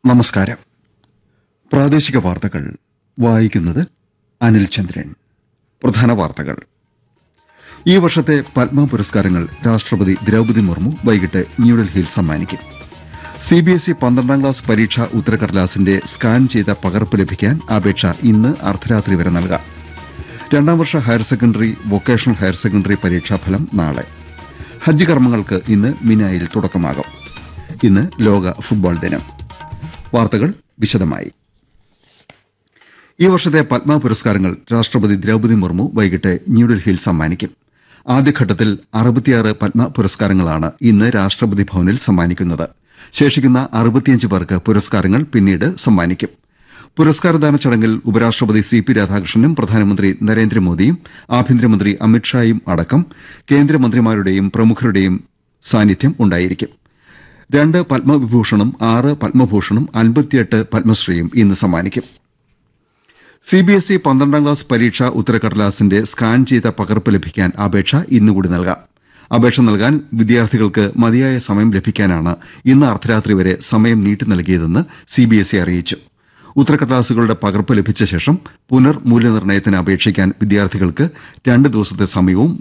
നമസ്കാരം. പ്രാദേശിക വാർത്തകൾ വായിക്കുന്നത് അനിൽ ചന്ദ്രൻ. പ്രധാന വാർത്തകൾ. ഈ വർഷത്തെ പത്മ പുരസ്കാരങ്ങൾ രാഷ്ട്രപതി ദ്രൌപദി മുർമു വൈകിട്ട് ന്യൂഡൽഹിയിൽ സമ്മാനിക്കും. CBSE 12ാം ക്ലാസ് പരീക്ഷാ ഉത്തരക്കടലാസിന്റെ സ്കാൻ ചെയ്ത പകർപ്പ് ലഭിക്കാൻ അപേക്ഷ ഇന്ന് അർദ്ധരാത്രി വരെ നൽകാം. 2ാം വർഷ higher secondary, vocational higher secondary പരീക്ഷാഫലം നാളെ. ഹജ്ജ് കർമ്മങ്ങൾക്ക് ഇന്ന് മിനായിൽ തുടക്കമാകും. ഇന്ന് ലോക ഫുട്ബോൾ ദിനം. വാർത്തകൾ വിശദമായി. ഈ വർഷത്തെ പത്മ പുരസ്കാരങ്ങൾ രാഷ്ട്രപതി ദ്രൌപദി മുർമു വൈകിട്ട് ന്യൂഡൽഹിയിൽ സമ്മാനിക്കും. ആദ്യഘട്ടത്തിൽ 66 പത്മ പുരസ്കാരങ്ങളാണ് ഇന്ന് രാഷ്ട്രപതി ഭവനിൽ സമ്മാനിക്കുന്നത്. ശേഷിക്കുന്ന 65 പേർക്ക് പുരസ്കാരങ്ങൾ പിന്നീട് സമ്മാനിക്കും. പുരസ്കാരദാന ചടങ്ങിൽ ഉപരാഷ്ട്രപതി CP രാധാകൃഷ്ണനും പ്രധാനമന്ത്രി നരേന്ദ്രമോദിയും ആഭ്യന്തരമന്ത്രി അമിത്ഷായും അടക്കം കേന്ദ്രമന്ത്രിമാരുടെയും പ്രമുഖരുടെയും സാന്നിധ്യം ഉണ്ടായിരിക്കും. 2 പത്മവിഭൂഷണും 6 പത്മഭൂഷണും 58 പത്മശ്രീയും ഇന്ന് സമ്മാനിക്കും. CBSE 12ാം ക്ലാസ് പരീക്ഷാ ഉത്തരക്കടലാസിന്റെ സ്കാൻ ചെയ്ത പകർപ്പ് ലഭിക്കാൻ അപേക്ഷ ഇന്നുകൂടി നൽകാം. അപേക്ഷ നൽകാൻ വിദ്യാർത്ഥികൾക്ക് മതിയായ സമയം ലഭിക്കാനാണ് ഇന്ന് അർദ്ധരാത്രി വരെ സമയം നീട്ടി നൽകിയതെന്ന് CBSE അറിയിച്ചു. ഉത്തരക്കടലാസുകളുടെ പകർപ്പ് ലഭിച്ച ശേഷം പുനർമൂല്യനിർണ്ണയത്തിന് അപേക്ഷിക്കാൻ വിദ്യാർത്ഥികൾക്ക് 2 ദിവസത്തെ സമയവും